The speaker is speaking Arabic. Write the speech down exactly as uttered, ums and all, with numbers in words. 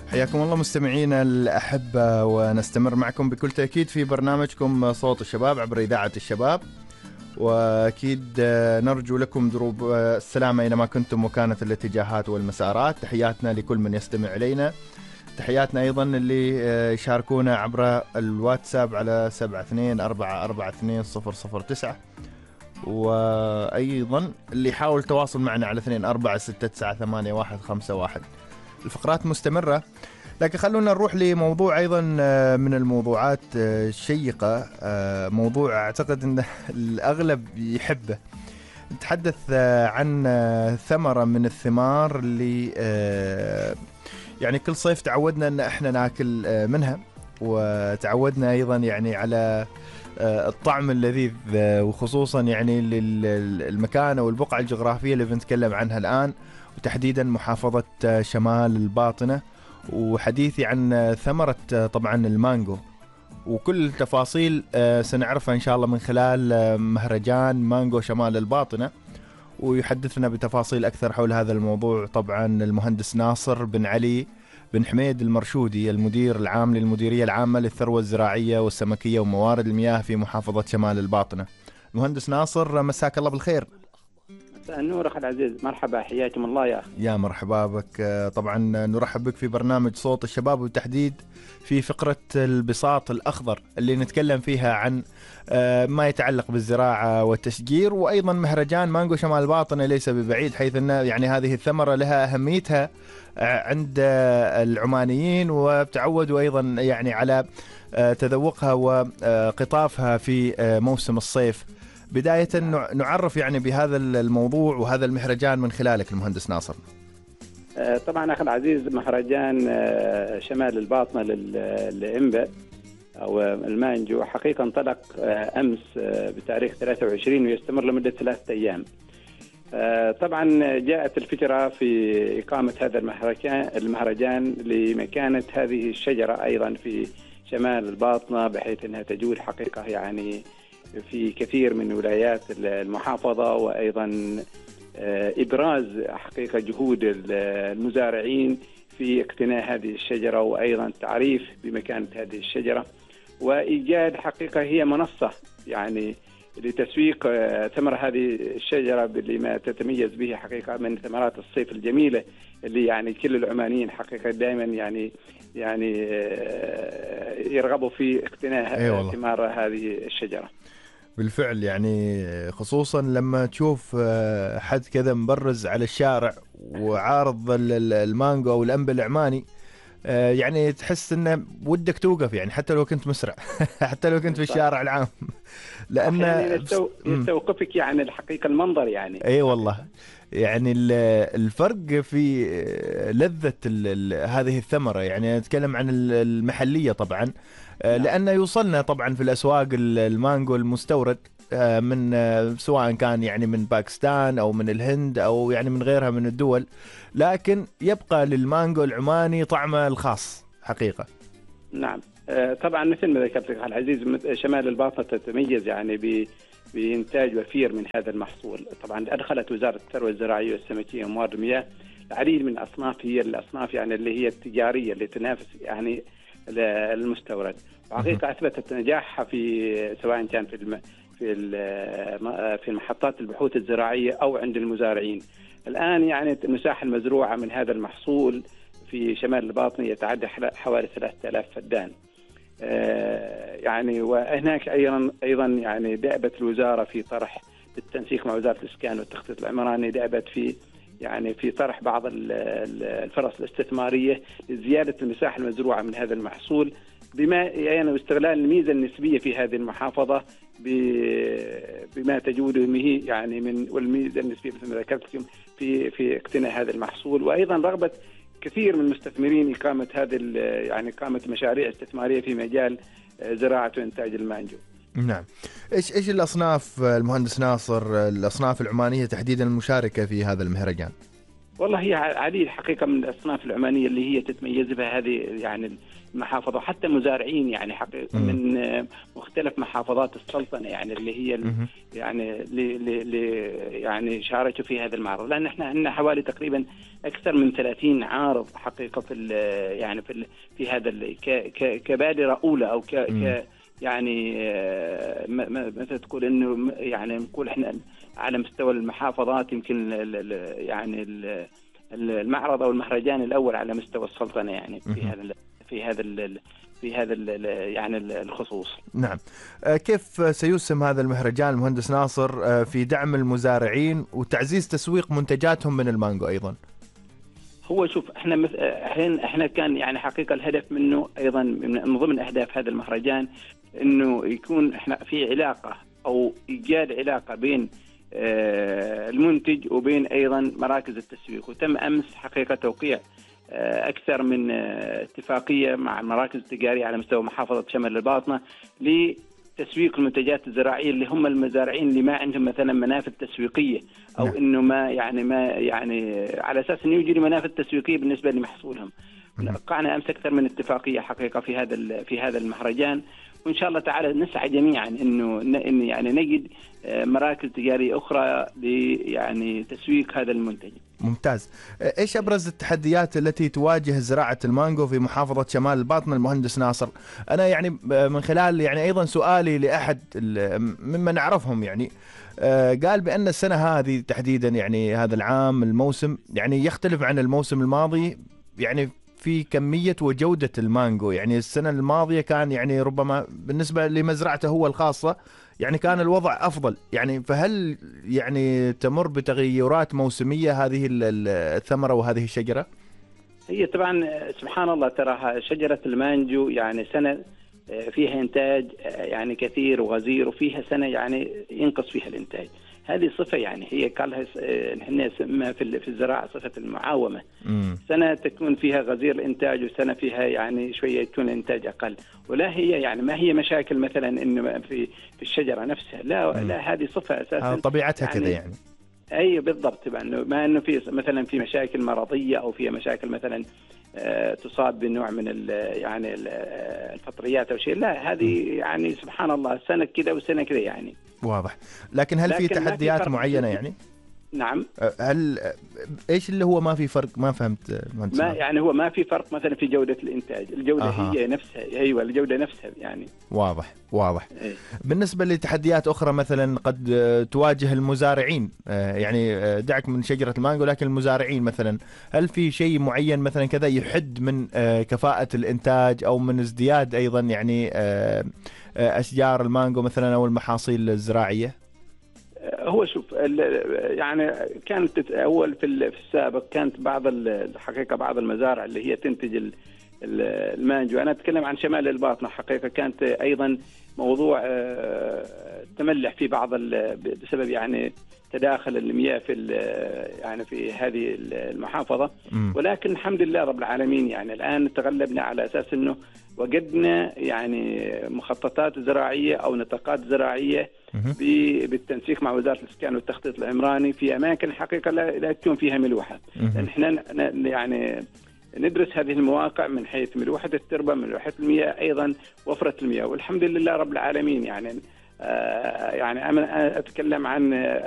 حياكم الله مستمعينا الأحبة، ونستمر معكم بكل تأكيد في برنامجكم صوت الشباب عبر إذاعة الشباب. وأكيد نرجو لكم دروب السلامة أينما كنتم وكانت الاتجاهات والمسارات. تحياتنا لكل من يستمع إلينا، تحياتنا أيضا اللي يشاركونا عبر الواتساب على سبعة اثنين أربعة أربعة اثنين صفر صفر تسعة، وأيضا اللي يحاول تواصل معنا على اثنين أربعة ستة تسعة ثمانية واحد خمسة واحد. الفقرات مستمرة، لكن خلونا نروح لموضوع أيضا من الموضوعات الشيقة، موضوع أعتقد أن الأغلب يحبه. نتحدث عن ثمرة من الثمار اللي يعني كل صيف تعودنا أن احنا ناكل منها، وتعودنا أيضا يعني على الطعم اللذيذ، وخصوصا يعني للمكان أو البقعة الجغرافية اللي بنتكلم عنها الآن، وتحديدا محافظة شمال الباطنة. وحديثي عن ثمرة طبعا المانجو، وكل تفاصيل سنعرفها إن شاء الله من خلال مهرجان مانجو شمال الباطنة. ويحدثنا بتفاصيل أكثر حول هذا الموضوع طبعا المهندس ناصر بن علي بن حميد المرشودي، المدير العام للمديرية العامة للثروة الزراعية والسمكية وموارد المياه في محافظة شمال الباطنة. المهندس ناصر، مساك الله بالخير. النور أخي العزيز، مرحبا، حياكم الله يا أخي. يا مرحبا بك. طبعا نرحب بك في برنامج صوت الشباب، وبالتحديد في فقرة البساط الأخضر اللي نتكلم فيها عن ما يتعلق بالزراعة والتشجير، وأيضا مهرجان مانجو شمال الباطنة ليس ببعيد، حيث أن يعني هذه الثمرة لها أهميتها عند العمانيين، وبتعودوا أيضا يعني على تذوقها وقطافها في موسم الصيف. بداية نعرف يعني بهذا الموضوع وهذا المهرجان من خلالك المهندس ناصر. طبعا أخي العزيز، مهرجان شمال الباطنة للإنبا أو المانجو حقيقة انطلق أمس بتاريخ ثلاثة وعشرين ويستمر لمدة ثلاثة أيام. طبعا جاءت الفكرة في إقامة هذا المهرجان المهرجان لمكانة هذه الشجرة أيضا في شمال الباطنة، بحيث أنها تجول حقيقة يعني في كثير من ولايات المحافظة، وأيضا إبراز حقيقة جهود المزارعين في اقتناء هذه الشجرة، وأيضا تعريف بمكانة هذه الشجرة، وإيجاد حقيقة هي منصة يعني لتسويق ثمرة هذه الشجرة بما تتميز به حقيقة من ثمرات الصيف الجميلة اللي يعني كل العمانيين حقيقة دائما يعني يعني يرغبوا في اقتناء أيوة ثمار هذه الشجرة. بالفعل، يعني خصوصا لما تشوف حد كذا مبرز على الشارع وعارض المانجو أو الأنبا العماني، يعني تحس إنه ودك توقف، يعني حتى لو كنت مسرع حتى لو كنت في الشارع العام، لأن يعني يستوقفك يعني الحقيقة المنظر يعني. أي والله، يعني الفرق في لذة هذه الثمرة، يعني نتكلم عن المحلية طبعا، لأنه يوصلنا طبعا في الأسواق المانجو المستورد من سواء كان يعني من باكستان أو من الهند أو يعني من غيرها من الدول، لكن يبقى للمانجو العماني طعمه الخاص حقيقة. نعم، طبعا مثل ما ذكرت العزيز، شمال الباطنة تتميز يعني ب بإنتاج وفير من هذا المحصول. طبعا أدخلت وزارة الثروة الزراعية والسمكية وموارد المياه العديد من الأصناف، هي الأصناف يعني اللي هي التجارية اللي تنافس يعني المستورد، وحقيقة أثبتت نجاحها في سواء كان في الم في في محطات البحوث الزراعية أو عند المزارعين. الآن يعني المساحة المزروعة من هذا المحصول في شمال الباطنة يتعدى حوالي ثلاثة آلاف فدان. يعني وهناك أيضا أيضا يعني دأبت الوزارة في طرح بالتنسيق مع وزارة الإسكان والتخطيط العمراني، دأبت في يعني في طرح بعض الفرص الاستثمارية لزيادة المساحة المزروعة من هذا المحصول، بما يعني استغلال الميزة النسبية في هذه المحافظة بما تجوده به يعني من والميزة النسبية مثل ما ذكرت لكم في في اقتناء هذا المحصول، وأيضا رغبة كثير من المستثمرين إقامة هذه يعني إقامة مشاريع استثمارية في مجال زراعة وإنتاج المانجو. نعم، إيش إيش الأصناف المهندس ناصر، الأصناف العمانية تحديدا المشاركة في هذا المهرجان؟ والله هي عديد حقيقة من الأصناف العمانية اللي هي تتميز بها هذه يعني المحافظة، وحتى مزارعين يعني حقيقة من مختلف محافظات السلطنة يعني اللي هي يعني اللي يعني شاركوا في هذا المعرض، لأن احنا عندنا حوالي تقريبا أكثر من ثلاثين عارض حقيقة في يعني في في هذا كبادرة أولى أو ك يعني مثل تقول إنه يعني نقول احنا على مستوى المحافظات يمكن يعني المعرض او المهرجان الاول على مستوى السلطنه يعني في هذا في هذا في هذا يعني الخصوص. نعم. كيف سيسهم هذا المهرجان المهندس ناصر في دعم المزارعين وتعزيز تسويق منتجاتهم من المانجو ايضا؟ هو شوف احنا مث... احنا كان يعني حقيقه الهدف منه ايضا من ضمن اهداف هذا المهرجان انه يكون احنا في علاقه او ايجاد علاقه بين المنتج وبين أيضا مراكز التسويق. وتم أمس حقيقة توقيع أكثر من اتفاقية مع المراكز التجارية على مستوى محافظة شمال الباطنة لتسويق المنتجات الزراعية اللي هم المزارعين اللي ما عندهم مثلا منافذ تسويقية أو نعم. إنه ما يعني ما يعني على أساس إنه يجري منافذ تسويقية بالنسبة لمحصولهم. وقعنا أمس أكثر من اتفاقية حقيقة في هذا في هذا المهرجان، وإن شاء الله تعالى نسعى جميعا إنه إن يعني نجد مراكز تجارية أخرى يعني تسويق هذا المنتج. ممتاز. إيش أبرز التحديات التي تواجه زراعة المانجو في محافظة شمال الباطنة المهندس ناصر؟ أنا يعني من خلال يعني أيضا سؤالي لأحد ممن نعرفهم يعني قال بأن السنة هذه تحديدا يعني هذا العام الموسم يعني يختلف عن الموسم الماضي يعني في كمية وجودة المانجو. يعني السنة الماضية كان يعني ربما بالنسبة لمزرعته هو الخاصة يعني كان الوضع أفضل يعني، فهل يعني تمر بتغيرات موسمية هذه الثمرة وهذه الشجرة؟ هي طبعا سبحان الله تراها شجرة المانجو يعني سنة فيها إنتاج يعني كثير وغزير، وفيها سنة يعني ينقص فيها الإنتاج. هذه صفة يعني هي قالها نحن نسميها في في الزراعة صفة المعاومة. مم. سنة تكون فيها غزير الإنتاج وسنة فيها يعني شوية يكون الإنتاج أقل، ولا هي يعني ما هي مشاكل مثلا إنه في في الشجرة نفسها، لا مم. لا هذه صفة أساسا طبيعتها يعني كذا يعني. أي بالضبط، يعني ما إنه في مثلا في مشاكل مرضية أو في مشاكل مثلا تصاب بنوع من ال يعني الفطريات أو شيء، لا هذه يعني سبحان الله سنة كذا وسنة كذا يعني. واضح. لكن هل لكن في تحديات في معينة يعني؟ نعم. هل ايش اللي هو ما في فرق؟ ما فهمت ما يعني هو ما في فرق مثلا في جودة الإنتاج، الجودة آه. هي نفسها، ايوه الجودة نفسها يعني. واضح واضح. إيه. بالنسبة لتحديات أخرى مثلا قد تواجه المزارعين يعني دعك من شجرة المانجو، لكن المزارعين مثلا هل في شيء معين مثلا كذا يحد من كفاءة الإنتاج أو من ازدياد أيضا يعني أشجار المانجو مثلا أو المحاصيل الزراعية؟ هو شوف يعني كانت أول في السابق كانت بعض الحقيقة بعض المزارع اللي هي تنتج المانجو، أنا أتكلم عن شمال الباطنة حقيقة كانت أيضا موضوع تملح في بعض بسبب يعني تداخل المياه في يعني في هذه المحافظة، ولكن الحمد لله رب العالمين يعني الآن تغلبنا على أساس إنه وجدنا يعني مخططات زراعية أو نطاقات زراعية بالتنسيق مع وزارة الإسكان والتخطيط العمراني في أماكن حقيقة لا تكون فيها ملوحة. نحن يعني ندرس هذه المواقع من حيث ملوحة التربة، ملوحة المياه، أيضا وفرة المياه، والحمد لله رب العالمين يعني آه يعني أنا أتكلم عن